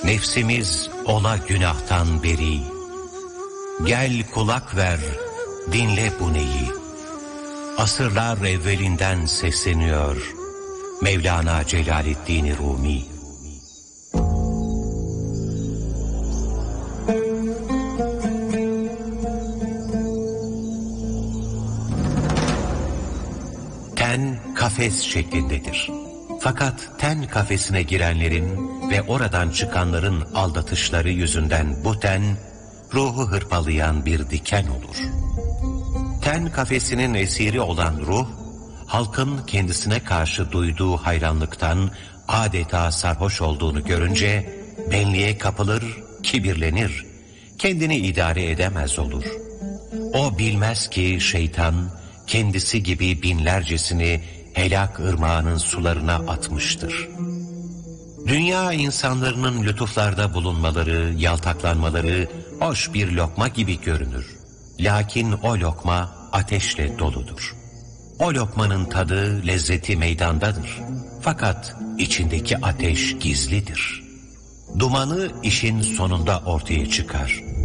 Nefsimiz ola günahtan beri. Gel kulak ver, dinle bu neyi. Asırlar evvelinden sesleniyor Mevlana Celaleddin Rumi. Ten kafes şeklindedir. Fakat ten kafesine girenlerin ve oradan çıkanların aldatışları yüzünden bu ten, ruhu hırpalayan bir diken olur. Ten kafesinin esiri olan ruh, halkın kendisine karşı duyduğu hayranlıktan adeta sarhoş olduğunu görünce benliğe kapılır, kibirlenir, kendini idare edemez olur. O bilmez ki şeytan kendisi gibi binlercesini helak ırmağının sularına atmıştır. Dünya insanların lütuflarda bulunmaları, yaltaklanmaları hoş bir lokma gibi görünür. Lakin o lokma ateşle doludur. O lokmanın tadı, lezzeti meydandadır. Fakat içindeki ateş gizlidir. Dumanı işin sonunda ortaya çıkar.